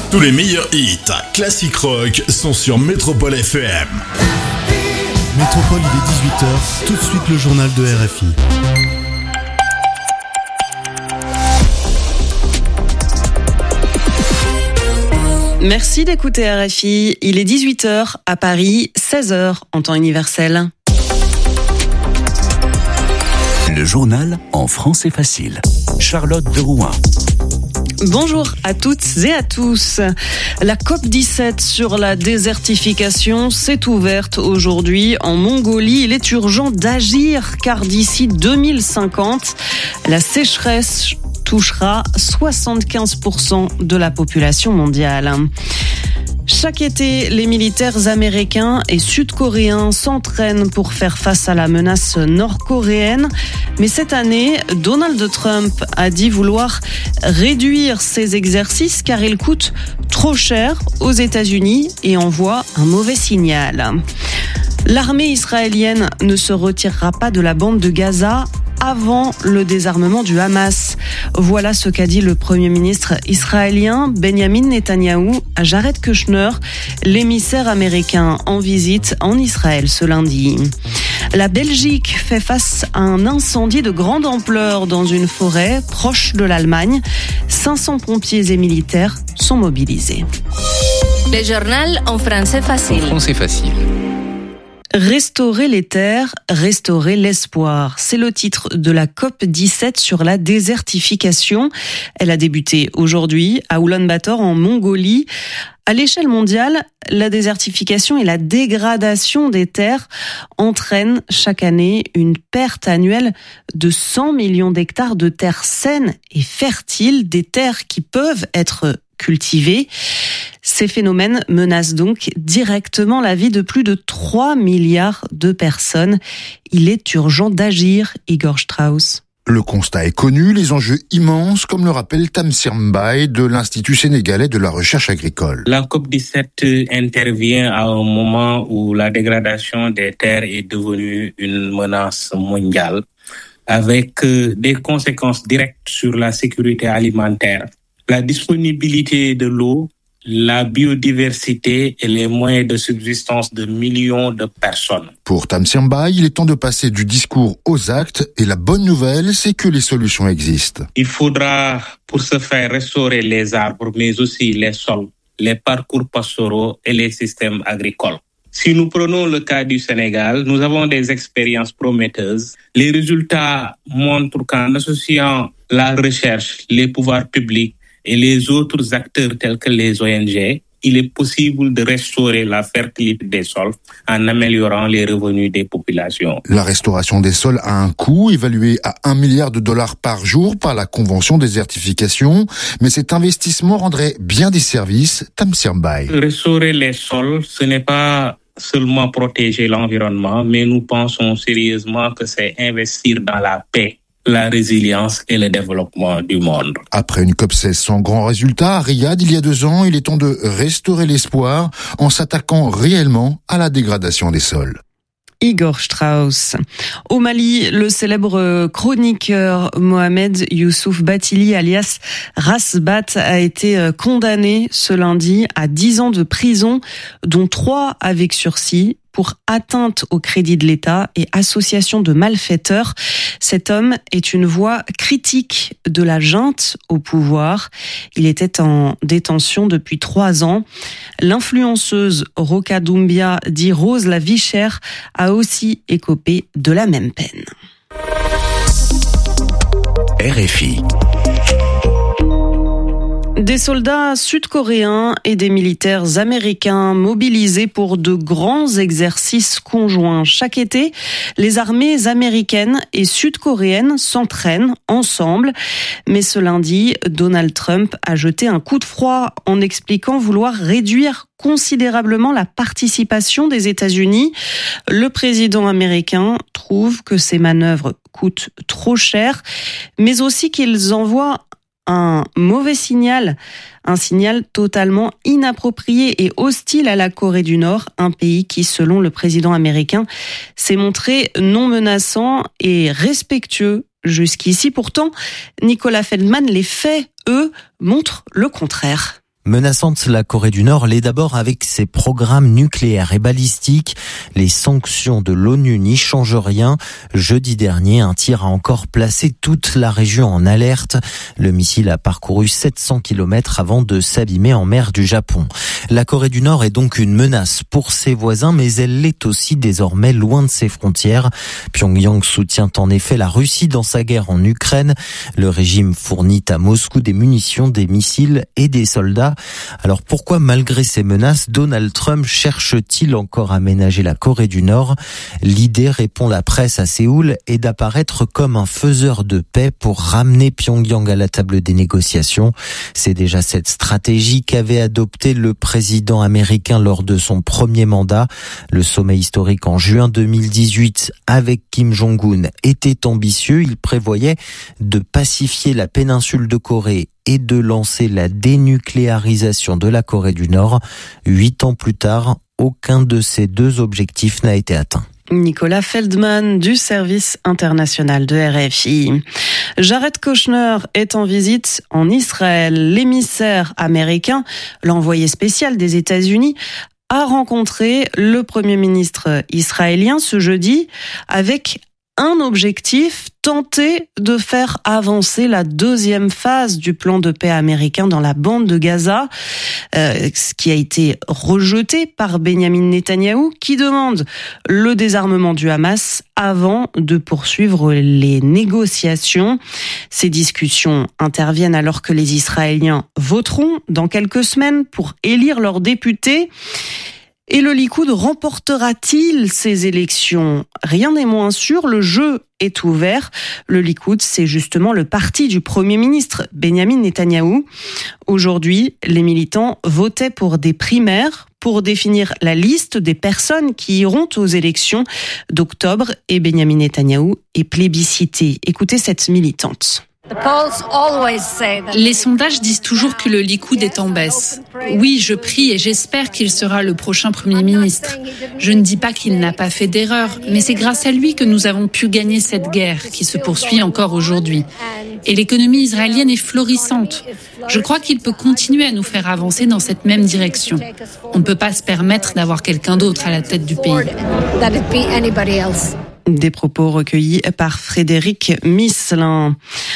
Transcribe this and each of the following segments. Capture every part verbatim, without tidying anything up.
Tous les meilleurs hits classiques rock sont sur Métropole F M. Métropole, il est dix-huit heures, tout de suite le journal de R F I. Merci d'écouter R F I. Il est dix-huit heures à Paris, seize heures en temps universel. Le journal en français facile. Charlotte de Rouen. Bonjour à toutes et à tous. La COP dix-sept sur la désertification s'est ouverte aujourd'hui en Mongolie. Il est urgent d'agir car d'ici deux mille cinquante, la sécheresse touchera soixante-quinze pour cent de la population mondiale. Chaque été, les militaires américains et sud-coréens s'entraînent pour faire face à la menace nord-coréenne. Mais cette année, Donald Trump a dit vouloir réduire ces exercices car ils coûtent trop cher aux États-Unis et envoient un mauvais signal. L'armée israélienne ne se retirera pas de la bande de Gaza avant le désarmement du Hamas. Voilà ce qu'a dit le Premier ministre israélien Benjamin Netanyahou à Jared Kushner, l'émissaire américain en visite en Israël ce lundi. La Belgique fait face à un incendie de grande ampleur dans une forêt proche de l'Allemagne. cinq cents pompiers et militaires sont mobilisés. Le journal en français facile. En français facile. Restaurer les terres, restaurer l'espoir. C'est le titre de la COP dix-sept sur la désertification. Elle a débuté aujourd'hui à Oulan-Bator en Mongolie. À l'échelle mondiale, la désertification et la dégradation des terres entraînent chaque année une perte annuelle de cent millions d'hectares de terres saines et fertiles, des terres qui peuvent être cultivées. Ces phénomènes menacent donc directement la vie de plus de trois milliards de personnes. Il est urgent d'agir, Igor Strauss. Le constat est connu, les enjeux immenses, comme le rappelle Tamsir Mbaye de l'Institut sénégalais de la recherche agricole. La COP dix-sept intervient à un moment où la dégradation des terres est devenue une menace mondiale, avec des conséquences directes sur la sécurité alimentaire, la disponibilité de l'eau, la biodiversité et les moyens de subsistance de millions de personnes. Pour Tamsir Mbaye, il est temps de passer du discours aux actes et la bonne nouvelle, c'est que les solutions existent. Il faudra pour ce faire restaurer les arbres, mais aussi les sols, les parcours pastoraux et les systèmes agricoles. Si nous prenons le cas du Sénégal, nous avons des expériences prometteuses. Les résultats montrent qu'en associant la recherche, les pouvoirs publics et les autres acteurs tels que les O N G, il est possible de restaurer la fertilité des sols en améliorant les revenus des populations. La restauration des sols a un coût évalué à un milliard de dollars par jour par la Convention désertification, mais cet investissement rendrait bien des services. Tamsir Mbaye. Restaurer les sols, ce n'est pas seulement protéger l'environnement, mais nous pensons sérieusement que c'est investir dans la paix, la résilience et le développement du monde. Après une COP seize sans grand résultat, à Riyad, il y a deux ans, il est temps de restaurer l'espoir en s'attaquant réellement à la dégradation des sols. Igor Strauss. Au Mali, le célèbre chroniqueur Mohamed Youssouf Batili alias Rasbat a été condamné ce lundi à dix ans de prison, dont trois avec sursis, pour atteinte au crédit de l'État et association de malfaiteurs. Cet homme est une voix critique de la junte au pouvoir. Il était en détention depuis trois ans. L'influenceuse Roka Doumbia, dit Rose la vie chère, a aussi écopé de la même peine. R F I. Des soldats sud-coréens et des militaires américains mobilisés pour de grands exercices conjoints. Chaque été, les armées américaines et sud-coréennes s'entraînent ensemble. Mais ce lundi, Donald Trump a jeté un coup de froid en expliquant vouloir réduire considérablement la participation des États-Unis. Le président américain trouve que ces manœuvres coûtent trop cher, mais aussi qu'ils envoient un mauvais signal, un signal totalement inapproprié et hostile à la Corée du Nord, un pays qui, selon le président américain, s'est montré non menaçant et respectueux jusqu'ici. Pourtant, Nicolas Feldman, les faits, eux, montrent le contraire. Menaçante, la Corée du Nord l'est d'abord avec ses programmes nucléaires et balistiques. Les sanctions de l'ONU n'y changent rien. Jeudi dernier, un tir a encore placé toute la région en alerte. Le missile a parcouru sept cents kilomètres avant de s'abîmer en mer du Japon. La Corée du Nord est donc une menace pour ses voisins, mais elle l'est aussi désormais loin de ses frontières. Pyongyang soutient en effet la Russie dans sa guerre en Ukraine. Le régime fournit à Moscou des munitions, des missiles et des soldats. Alors pourquoi, malgré ces menaces, Donald Trump cherche-t-il encore à ménager la Corée du Nord ? L'idée, répond la presse à Séoul, est d'apparaître comme un faiseur de paix pour ramener Pyongyang à la table des négociations. C'est déjà cette stratégie qu'avait adoptée le président américain lors de son premier mandat. Le sommet historique en juin deux mille dix-huit avec Kim Jong-un était ambitieux. Il prévoyait de pacifier la péninsule de Corée et de lancer la dénucléarisation de la Corée du Nord. Huit ans plus tard, aucun de ces deux objectifs n'a été atteint. Nicolas Feldman du service international de R F I. Jared Kushner est en visite en Israël. L'émissaire américain, l'envoyé spécial des États-Unis, a rencontré le Premier ministre israélien ce jeudi avec un objectif, tenter de faire avancer la deuxième phase du plan de paix américain dans la bande de Gaza, euh, ce qui a été rejeté par Benyamin Netanyahou, qui demande le désarmement du Hamas avant de poursuivre les négociations. Ces discussions interviennent alors que les Israéliens voteront dans quelques semaines pour élire leurs députés. Et le Likoud remportera-t-il ces élections ? Rien n'est moins sûr, le jeu est ouvert. Le Likoud, c'est justement le parti du Premier ministre Benyamin Netanyahou. Aujourd'hui, les militants votaient pour des primaires pour définir la liste des personnes qui iront aux élections d'octobre, et Benyamin Netanyahou est plébiscité. Écoutez cette militante. Les sondages disent toujours que le Likoud est en baisse. Oui, je prie et j'espère qu'il sera le prochain Premier ministre. Je ne dis pas qu'il n'a pas fait d'erreur, mais c'est grâce à lui que nous avons pu gagner cette guerre qui se poursuit encore aujourd'hui. Et l'économie israélienne est florissante. Je crois qu'il peut continuer à nous faire avancer dans cette même direction. On ne peut pas se permettre d'avoir quelqu'un d'autre à la tête du pays. Des propos recueillis par Frédéric Misselin.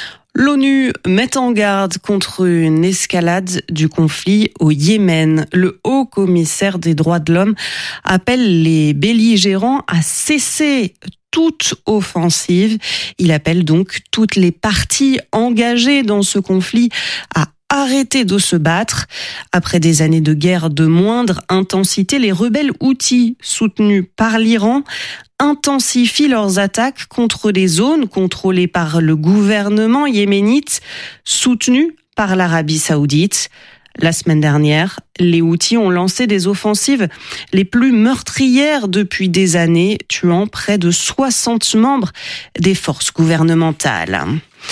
L'ONU met en garde contre une escalade du conflit au Yémen. Le haut commissaire des droits de l'homme appelle les belligérants à cesser toute offensive. Il appelle donc toutes les parties engagées dans ce conflit à arrêter de se battre. Après des années de guerre de moindre intensité, les rebelles houthis soutenus par l'Iran intensifient leurs attaques contre les zones contrôlées par le gouvernement yéménite, soutenu par l'Arabie saoudite. La semaine dernière, les Houthis ont lancé des offensives les plus meurtrières depuis des années, tuant près de soixante membres des forces gouvernementales.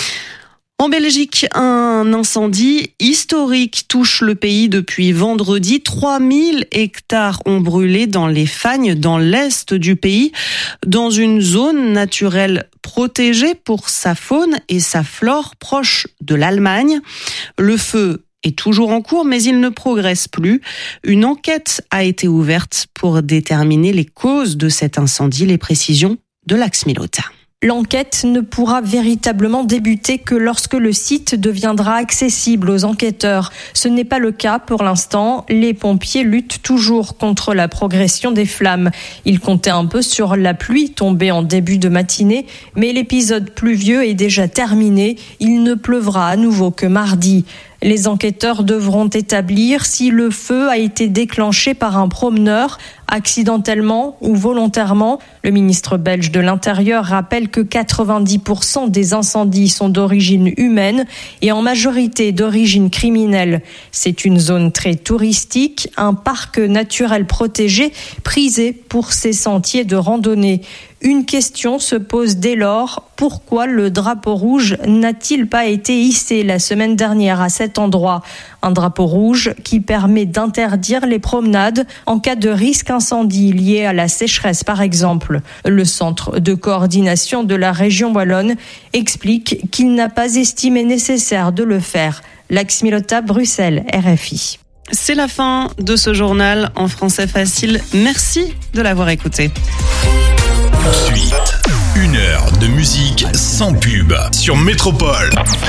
En Belgique, un incendie historique touche le pays depuis vendredi. trois mille hectares ont brûlé dans les Fagnes, dans l'est du pays, dans une zone naturelle protégée pour sa faune et sa flore proche de l'Allemagne. Le feu est toujours en cours, mais il ne progresse plus. Une enquête a été ouverte pour déterminer les causes de cet incendie. Les précisions de Lax Milota. L'enquête ne pourra véritablement débuter que lorsque le site deviendra accessible aux enquêteurs. Ce n'est pas le cas pour l'instant. Les pompiers luttent toujours contre la progression des flammes. Ils comptaient un peu sur la pluie tombée en début de matinée, mais l'épisode pluvieux est déjà terminé. Il ne pleuvra à nouveau que mardi. Les enquêteurs devront établir si le feu a été déclenché par un promeneur, accidentellement ou volontairement. Le ministre belge de l'Intérieur rappelle que quatre-vingt-dix pour cent des incendies sont d'origine humaine et en majorité d'origine criminelle. C'est une zone très touristique, un parc naturel protégé, prisé pour ses sentiers de randonnée. Une question se pose dès lors, pourquoi le drapeau rouge n'a-t-il pas été hissé la semaine dernière à cet endroit ? Un drapeau rouge qui permet d'interdire les promenades en cas de risque incendie lié à la sécheresse par exemple. Le centre de coordination de la région wallonne explique qu'il n'a pas estimé nécessaire de le faire. Lax Milota, Bruxelles, R F I. C'est la fin de ce journal en français facile. Merci de l'avoir écouté. Ensuite, une heure de musique sans pub sur Métropole.